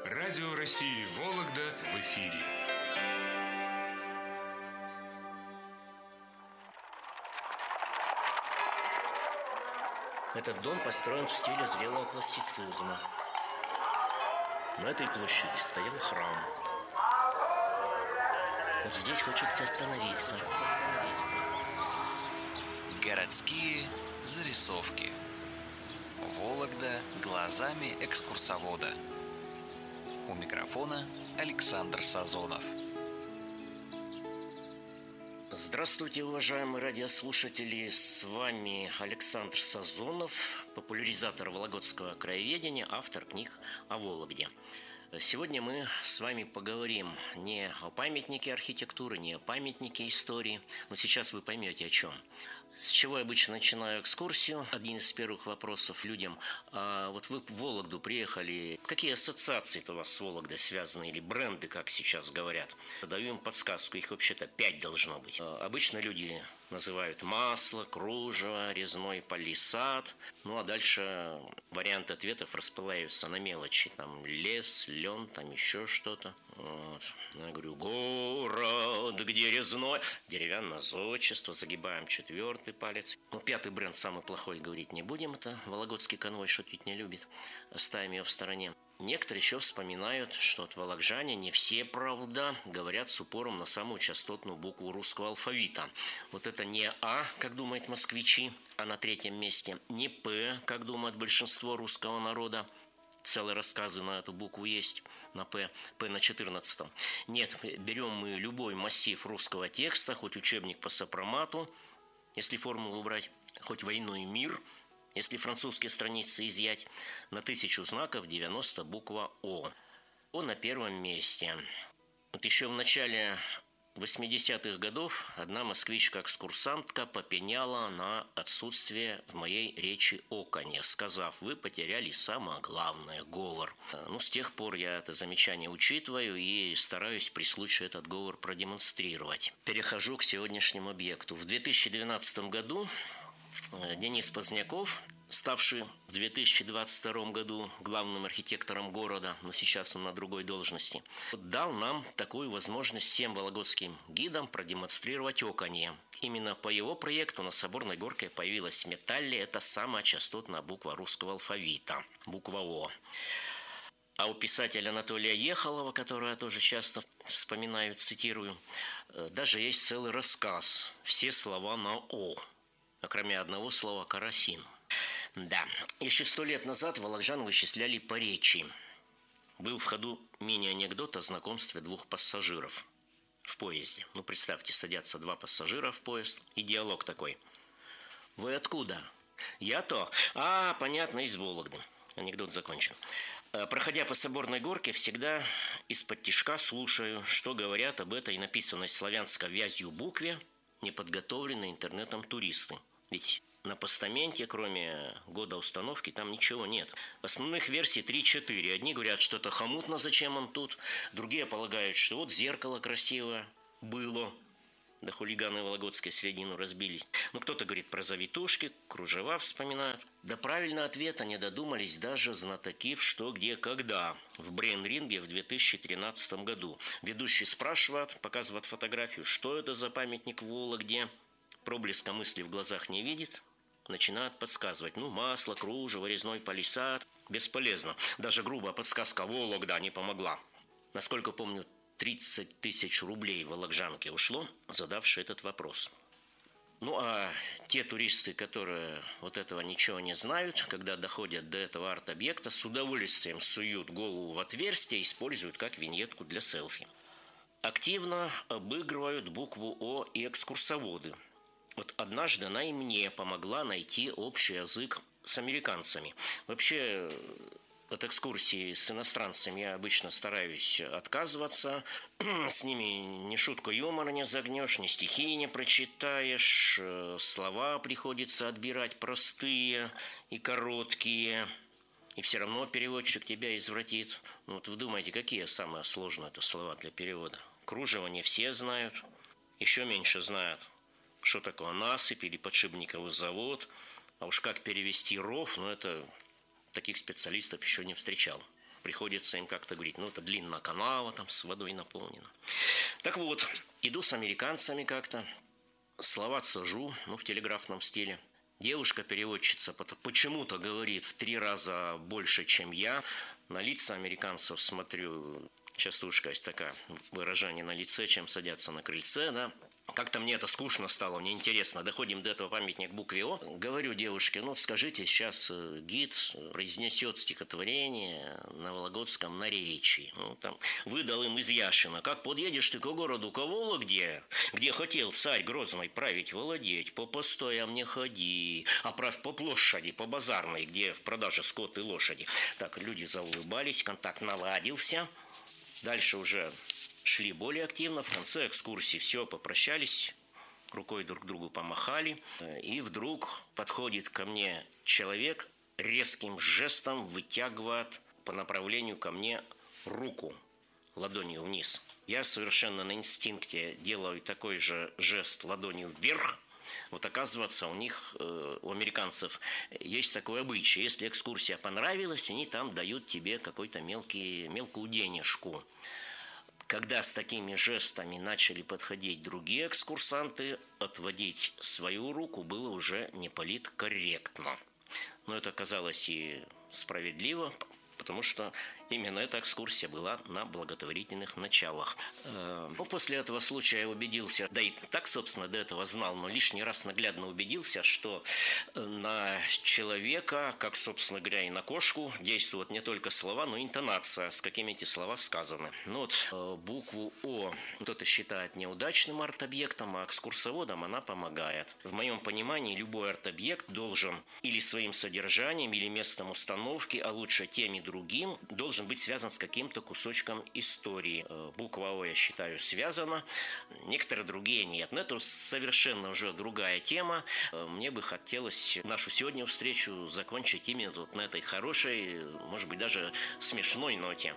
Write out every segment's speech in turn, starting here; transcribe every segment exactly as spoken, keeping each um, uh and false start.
Радио России Вологда в эфире. Этот дом построен в стиле зрелого классицизма. На этой площади стоял храм. Вот здесь хочется остановиться. Городские зарисовки. Вологда глазами экскурсовода. У микрофона Александр Сазонов. Здравствуйте, уважаемые радиослушатели! С вами Александр Сазонов, популяризатор вологодского краеведения, автор книг о Вологде. Сегодня мы с вами поговорим не о памятнике архитектуры, не о памятнике истории, но сейчас вы поймете о чем. С чего я обычно начинаю экскурсию? Один из первых вопросов людям. А вот вы в Вологду приехали. Какие ассоциации у вас с Вологдой связаны? Или бренды, как сейчас говорят? Даю им подсказку. Их вообще-то пять должно быть. Обычно люди называют масло, кружево, резной палисад. Ну а дальше варианты ответов расплываются на мелочи. Там лес, лен, там еще что-то. Вот. Я говорю, город, где резной. Деревянное зодчество. Загибаем четвертый палец. Ну, пятый бренд самый плохой, говорить не будем. Это Вологодский конвой шутить не любит. Оставим ее в стороне. Некоторые еще вспоминают, что от волокжане не все, правда, говорят с упором на самую частотную букву русского алфавита. Вот это не А, как думают москвичи, а на третьем месте. Не П, как думает большинство русского народа. Целые рассказы на эту букву есть, на П, П на четырнадцатом. Нет, берем мы любой массив русского текста, хоть учебник по сопромату, если формулу убрать, хоть «Войну и мир», если французские страницы изъять, на тысячу знаков девяносто буква О. О на первом месте. Вот еще в начале восьмидесятых годов одна москвичка-экскурсантка попеняла на отсутствие в моей речи оканья, сказав, вы потеряли самое главное – говор. Ну, с тех пор я это замечание учитываю и стараюсь при случае этот говор продемонстрировать. Перехожу к сегодняшнему объекту. В две тысячи двенадцатом году Денис Поздняков, ставший в две тысячи двадцать втором году главным архитектором города, но сейчас он на другой должности, дал нам такую возможность всем вологодским гидам продемонстрировать оканье. Именно по его проекту на Соборной горке появилась в металле, это самая частотная буква русского алфавита, буква О. А у писателя Анатолия Ехолова, которого я тоже часто вспоминаю, цитирую, даже есть целый рассказ «Все слова на О», кроме одного слова «карасин». Да, еще сто лет назад волокжан вычисляли по речи. Был в ходу мини-анекдот о знакомстве двух пассажиров в поезде. Ну, представьте, садятся два пассажира в поезд, и диалог такой. «Вы откуда?» «Я-то? А, понятно, из Вологды». Анекдот закончен. Проходя по Соборной горке, всегда из-под тишка слушаю, что говорят об этой написанной славянской вязью букве неподготовленные интернетом туристы. Ведь на постаменте, кроме года установки, там ничего нет. Основных версий три-четыре. Одни говорят, что это хомутно, зачем он тут. Другие полагают, что вот зеркало красивое было. Да хулиганы вологодской середину разбились. Ну, кто-то говорит про завитушки, кружева вспоминают. До правильного ответа не додумались даже знатоки в «Что, где, когда» в Брейн-ринге в две тысячи тринадцатом году. Ведущий спрашивает, показывает фотографию, что это за памятник в Вологде. Проблеска мысли в глазах не видит. Начинают подсказывать. Ну, масло, кружево, резной палисад. Бесполезно. Даже грубая подсказка «Вологда» не помогла. Насколько помню, тридцать тысяч рублей волокжанке ушло, задавший этот вопрос. Ну, а те туристы, которые вот этого ничего не знают, когда доходят до этого арт-объекта, с удовольствием суют голову в отверстие и используют как виньетку для селфи. Активно обыгрывают букву О и экскурсоводы. Вот однажды она и мне помогла найти общий язык с американцами. Вообще, от экскурсии с иностранцами я обычно стараюсь отказываться. С ними ни шутку юмора не загнешь, ни стихи не прочитаешь. Слова приходится отбирать простые и короткие. И все равно переводчик тебя извратит. Ну, вот вы думаете, какие самые сложные это слова для перевода? Кружево не все знают. Еще меньше знают, что такое насыпь или подшипниковый завод. А уж как перевести ров, ну это таких специалистов еще не встречал. приходится им как-то говорить, ну, это длинная канава там с водой наполнена. Так вот, иду с американцами как-то, слова цежу, ну, в телеграфном стиле. Девушка-переводчица почему-то говорит в три раза больше, чем я. На лица американцев смотрю, частушка есть такая, выражение на лице, чем садятся на крыльце, да. Как-то мне это скучно стало, мне интересно. Доходим до этого памятника букве О. Говорю девушке, ну, скажите, сейчас гид произнесет стихотворение на вологодском наречии. Ну, там, выдал им из Яшина. Как подъедешь ты к городу, к Вологде, где хотел царь Грозный править, владеть, по постоям не ходи, а правь по площади, по базарной, где в продаже скот и лошади. Так, люди заулыбались, контакт наладился. Дальше уже шли более активно. В конце экскурсии все, попрощались, рукой друг другу помахали. И вдруг подходит ко мне человек, резким жестом вытягивает по направлению ко мне руку ладонью вниз. Я совершенно на инстинкте делаю такой же жест ладонью вверх. Вот оказывается, у них, у американцев, есть такой обычай. Если экскурсия понравилась, они там дают тебе какой-то мелкий, мелкую денежку. Когда с такими жестами начали подходить другие экскурсанты, отводить свою руку было уже не политкорректно. Но это оказалось и справедливо, потому что именно эта экскурсия была на благотворительных началах. Ну, после этого случая я убедился, да и так, собственно, до этого знал, но лишний раз наглядно убедился, что на человека, как, собственно говоря, и на кошку, действуют не только слова, но и интонация, с какими эти слова сказаны. Ну вот букву О кто-то считает неудачным арт-объектом, а экскурсоводам она помогает. В моем понимании любой арт-объект должен или своим содержанием, или местом установки, а лучше тем и другим, должен быть связан с каким-то кусочком истории. Буква О, я считаю, связана, некоторые другие нет. Но это совершенно уже другая тема. Мне бы хотелось нашу сегодняшнюю встречу закончить именно вот на этой хорошей, может быть, даже смешной ноте.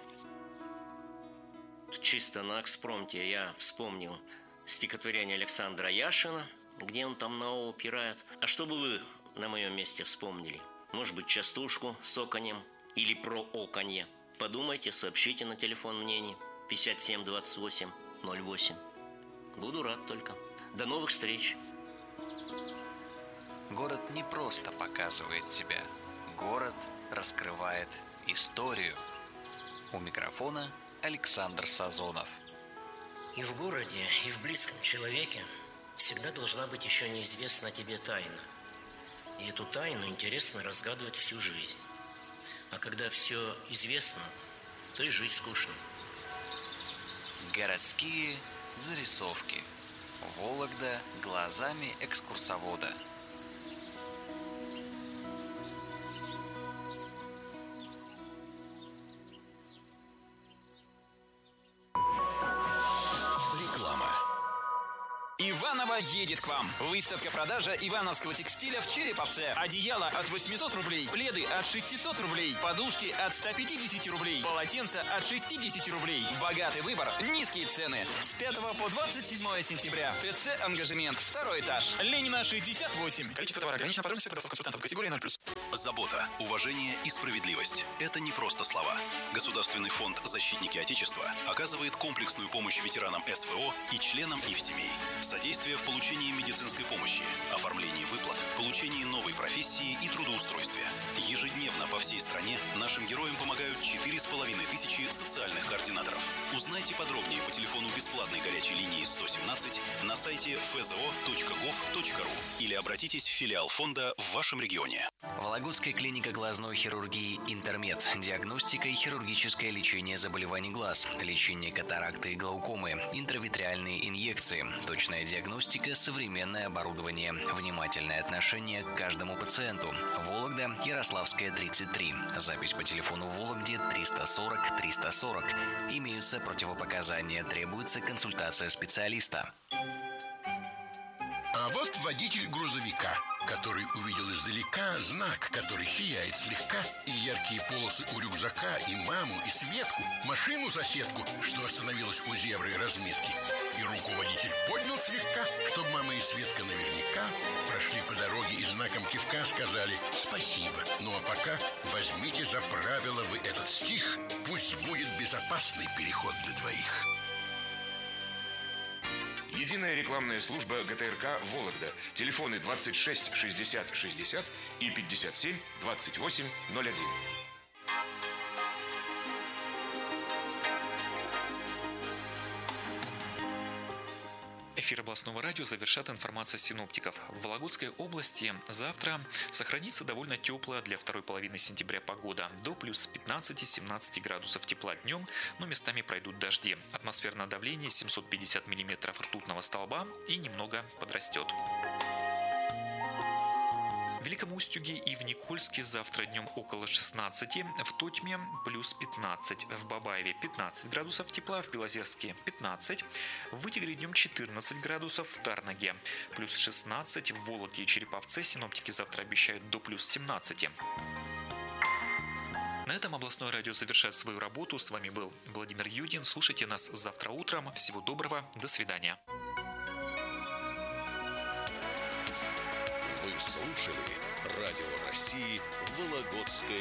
Чисто на экспромте я вспомнил стихотворение Александра Яшина, где он там на О упирает. А что бы вы на моем месте вспомнили? Может быть, частушку с оконем или про оконье? Подумайте, сообщите на телефон мнений пятьдесят семь двадцать восемь ноль восемь. Буду рад только. До новых встреч. Город не просто показывает себя. Город раскрывает историю. У микрофона Александр Сазонов. И в городе, и в близком человеке всегда должна быть еще неизвестна тебе тайна. И эту тайну интересно разгадывать всю жизнь. А когда все известно, то и жить скучно. Городские зарисовки. Вологда глазами экскурсовода. Иваново едет к вам. Выставка-продажа ивановского текстиля в Череповце. Одеяло от восьмисот рублей, пледы от шестисот рублей, подушки от ста пятидесяти рублей, полотенца от шестидесяти рублей. Богатый выбор, низкие цены. С пятого по двадцать седьмое сентября. ТЦ «Ангажемент», второй этаж. Ленина, шестьдесят восемь. Количество товара ограничено по стоимости консультантов. Категория ноль плюс. Забота, уважение и справедливость – это не просто слова. Государственный фонд «Защитники Отечества» оказывает комплексную помощь ветеранам СВО и членам их семей. Содействие в получении медицинской помощи, оформлении выплат, получении новой профессии и трудоустройстве. Ежедневно по всей стране нашим героям помогают четыре с половиной тысячи социальных координаторов. Узнайте подробнее по телефону бесплатной горячей линии сто семнадцать на сайте эф зэ о точка гов точка ру или обратитесь в филиал фонда в вашем регионе. Вологодская клиника глазной хирургии «Интермед». Диагностика и хирургическое лечение заболеваний глаз, лечение катаракты и глаукомы, интравитреальные инъекции, точная диагностика, современное оборудование, внимательное отношение к каждому пациенту. Вологда, Ярославская, тридцать три. Запись по телефону в Вологде триста сорок триста сорок. Имеются противопоказания, требуется консультация специалиста. А вот водитель грузовика, который увидел издалека знак, который сияет слегка, и яркие полосы у рюкзака, и маму, и Светку, машину-соседку, что остановилась у зебры разметки. И руку водитель поднял слегка, чтобы мама и Светка наверняка прошли по дороге и знаком кивка сказали «спасибо». Ну а пока возьмите за правило вы этот стих Пусть будет безопасный переход для двоих. Единая рекламная служба ГТРК «Вологда». Телефоны двадцать шесть шестьдесят шестьдесят и пятьдесят семь двадцать восемь ноль один. Эфир областного радио завершат информация синоптиков. В Вологодской области завтра сохранится довольно теплая для второй половины сентября погода. До плюс пятнадцати-семнадцати градусов тепла днем, но местами пройдут дожди. Атмосферное давление семьсот пятьдесят миллиметров ртутного столба и немного подрастет. В Великом Устюге и в Никольске завтра днем около шестнадцати, в Тотьме плюс пятнадцать, в Бабаеве пятнадцать градусов тепла, в Белозерске пятнадцать, в Вытегре днем четырнадцать градусов, в Тарнаге плюс шестнадцать, в Вологде и Череповце синоптики завтра обещают до плюс семнадцати. На этом областное радио завершает свою работу. С вами был Владимир Юдин. Слушайте нас завтра утром. Всего доброго. До свидания. Вы слушали Радио России «Вологодская